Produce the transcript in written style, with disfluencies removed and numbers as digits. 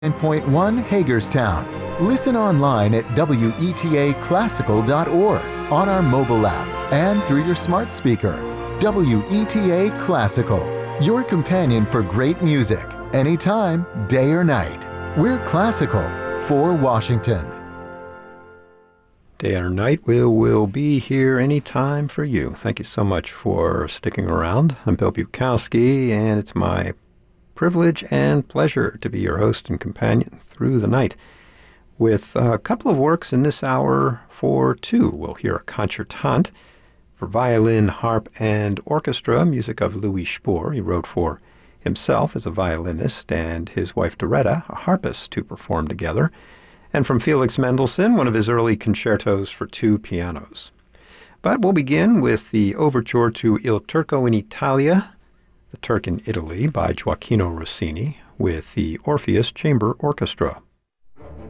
9.1 Hagerstown. Listen online at wetaclassical.org, on our mobile app, and through your smart speaker. WETA Classical, your companion for great music, anytime, day or night. We're classical for Washington. Day or night, we'll be here anytime for you. Thank you so much for sticking around. I'm Bill Bukowski, and it's my privilege and pleasure to be your host and companion through the night. With a couple of works in this hour for two, we'll hear a concertante for violin, harp, and orchestra, music of Louis Spohr. He wrote for himself as a violinist and his wife Doretta, a harpist, to perform together. And from Felix Mendelssohn, one of his early concertos for two pianos. But we'll begin with the overture to Il Turco in Italia, The Turk in Italy, by Gioachino Rossini, with the Orpheus Chamber Orchestra.